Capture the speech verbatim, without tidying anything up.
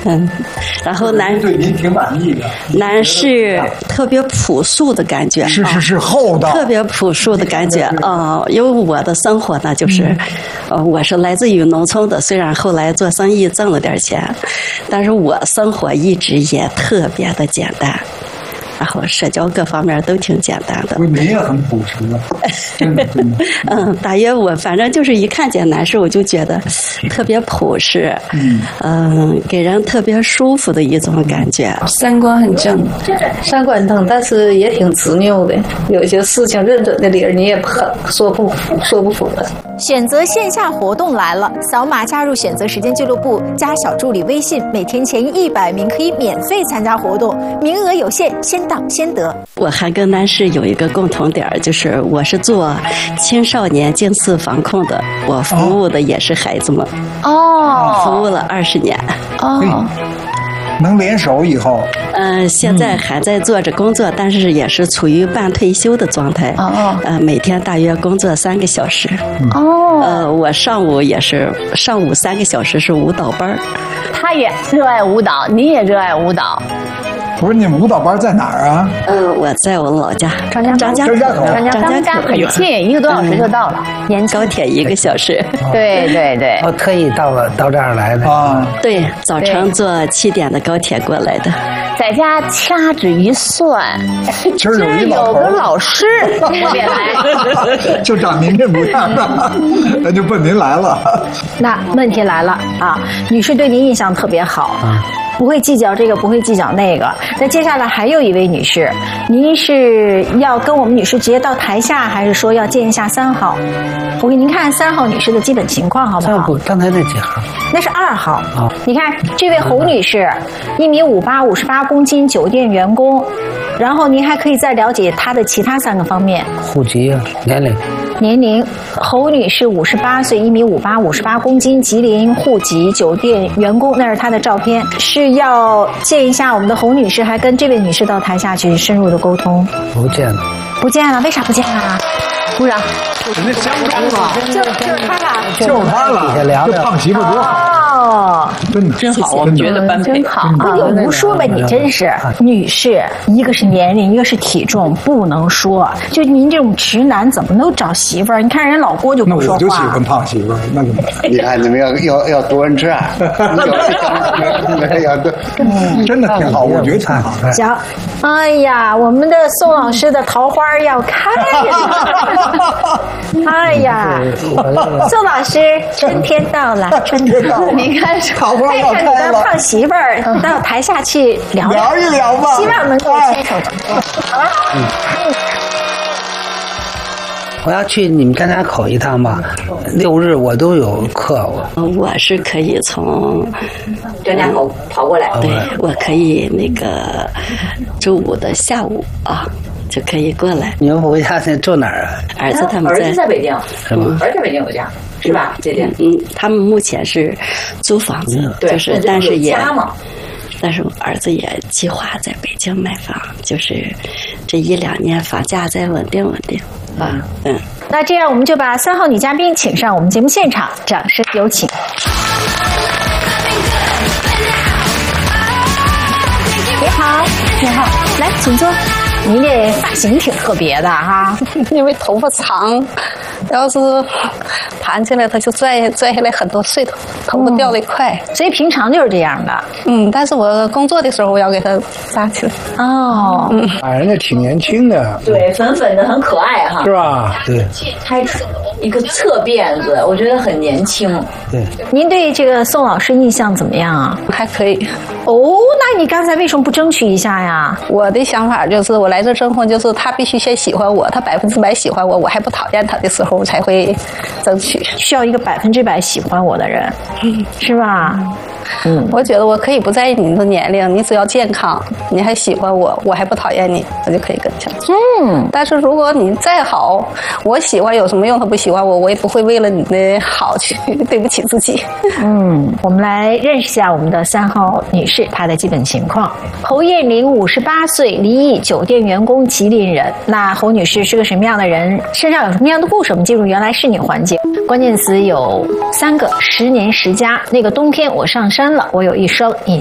嗯，然后男对您挺满意的。 男士特别朴素的感觉， 是是是厚道， 特别朴素的感觉啊、呃。因为我的生活呢，就是，嗯、呃，我是来自于农村的，虽然后来做生意挣了点钱，但是我生活一直也特别的简单。然后社交各方面都挺简单的。 您也很朴实啊，真的真的。 嗯，大约我反正就是一看见男士，我就觉得特别朴实，嗯，嗯，给人特别舒服的一种感觉。 三观很正，三观正，但是也挺执拗的。有些事情认准的理儿，你也很说不说不服的。 选择线下活动来了，扫码加入选择时间俱乐部，加小助理微信，每天前一百名可以免费参加活动，名额有限，先到先得。 我还跟男士有一个共同点，就是我是做青少年近视防控的，我服务的也是孩子们。 哦， 服务了二十年。 哦。 能联手以后， 嗯、呃，现在还在做着工作，嗯、但是也是处于半退休的状态。 哦， 呃，每天大约工作三个小时。 哦， 呃，我上午也是上午三个小时是舞蹈班。 他也热爱舞蹈，你也热爱舞蹈。 不是，你们舞蹈班在哪儿啊？ 嗯，我在我老家张家张家口， 张家张家很近，一个多小时就到了， 沿高铁一个小时。 对对对， 我特意到了到这儿来的啊。 对，早晨坐七点的高铁过来的。 在家掐指一算， 今儿有一有个老师特别来， 就长您这模样的，那就奔您来了。 那问题来了啊，女士对您印象特别好。啊，不会计较这个，不会计较那个。那接下来还有一位女士，您是要跟我们女士直接到台下，还是说要见一下三号？我给您看三号女士的基本情况，好不好？ 不，刚才那几行， 那是二号。 啊， 你看这位侯女士，一米五八，五十八公斤，酒店员工。然后您还可以再了解她的其他三个方面： 户籍、年龄。 年龄，侯女士五十八岁，一米五八，五十八公斤，吉林户籍，酒店员工，那是她的照片。是要见一下我们的侯女士，还跟这位女士到台下去深入的沟通。 不见了， 不见了，为啥不见了？ 鼓掌。 人家相中了， 就就是他了， 就他了，这胖媳妇多好。 哦， 真的真好，我们觉得般配。 真好啊！你不说吧，你真是女士，一个是年龄，一个是体重，不能说。就您这种直男怎么能找媳妇儿？你看人老郭就不说话。 那我就喜欢胖媳妇儿，那怎么？ 你看你们要要要多人这样，要多， 真的挺好，我觉得挺好。 行，哎呀，我们的宋老师的桃花要开了。哎呀，宋老师，春天到了，春天到了， 你看桃花要开了， 带着你的胖媳妇儿到台下去聊聊一聊吧， 希望能够牵手。 嗯，我要去你们张家口一趟吧，六日我都有课。 我是可以从张家口跑过来， 对，我可以那个周五的下午啊。就可以过来。 你们回家现在住哪儿啊？ 儿子他们在， 儿子在北京， 是吗？ 儿子在北京有家，是吧？姐姐， 嗯，他们目前是租房子， 对， 就是但是也， 家嘛。 但是儿子也计划在北京买房，就是这一两年房价再稳定稳定啊。嗯， 那这样我们就把三号女嘉宾请上我们节目现场，掌声有请。你好，你好，来，请坐。您这发型挺特别的哈， 因为头发长，要是盘起来，它就拽拽下来很多碎头，头发掉得快、 嗯，所以平常就是这样的。 嗯，但是我工作的时候，我要给它扎起来。 哦， 嗯， 啊，人家挺年轻的， 对，粉粉的，很可爱哈， 是吧？ 对， 开一个侧辫子，我觉得很年轻。 对， 您对这个宋老师印象怎么样啊？ 还可以。 哦，那你刚才为什么不争取一下呀？ 我的想法就是，我来这征婚，就是他必须先喜欢我，他百分之百喜欢我，我还不讨厌他的时候，我才会争取。 需要一个百分之百喜欢我的人，嗯、是吧？ 嗯，我觉得我可以不在意你的年龄，你只要健康，你还喜欢我，我还不讨厌你，我就可以跟前。 嗯， 但是如果你再好，我喜欢有什么用？他不喜欢我，我也不会为了你的好去对不起自己。 嗯，我们来认识一下我们的三号女士，她的基本情况。侯艳玲，五十八岁，离异，酒店员工，吉林人。那侯女士是个什么样的人？身上有什么样的故事？我们进入原来是你环节，关键词有三个：十年十佳。那个冬天我上山了，我有一双隐